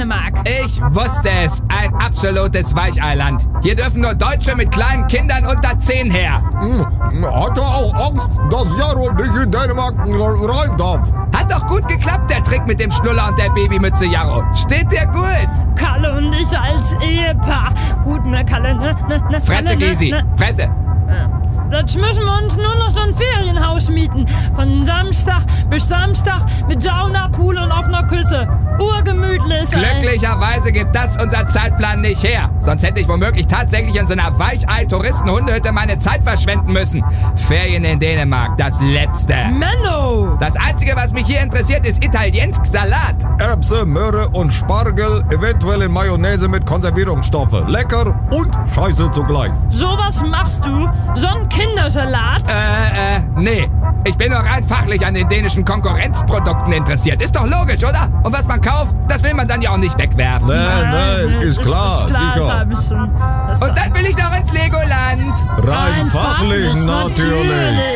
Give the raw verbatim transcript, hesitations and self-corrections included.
Dänemark. Ich wusste es. Ein absolutes Weicheiland. Hier dürfen nur Deutsche mit kleinen Kindern unter zehn her. Hm, hat er auch Angst, dass Jaro nicht in Dänemark rein darf? Hat doch gut geklappt, der Trick mit dem Schnuller und der Babymütze, Jaro. Steht dir gut. Kalle und ich als Ehepaar. Gut, ne, Kalle, ne, ne, ne. Fresse, Kalle, ne, Gysi. ne. Fresse. Ja. Jetzt müssen wir uns nur noch so ein Ferienhaus mieten. Von Samstag bis Samstag mit Sauna, Pool und offener Küche. Urgemütlich. Glücklicherweise gibt das unser Zeitplan nicht her. Sonst hätte ich womöglich tatsächlich in so einer Weichei-Touristen-Hundehütte meine Zeit verschwenden müssen. Ferien in Dänemark, das Letzte. Menno! Das Einzige, was mich hier interessiert, ist italiensk Salat. Erbse, Möhre und Spargel, eventuell in Mayonnaise mit Konservierungsstoffe. Lecker und scheiße zugleich. Sowas machst du? So ein Kindersalat? Äh, äh, nee. Ich bin nur rein fachlich an den dänischen Konkurrenzprodukten interessiert. Ist doch logisch, oder? Und was man kauft, das will man dann ja auch nicht wegwerfen. Nein, nein, ist klar, ist klar, sicher. Ist ein bisschen, ist Und dann will ich noch ins Legoland. Rein Rein fachlich fachlich natürlich. natürlich.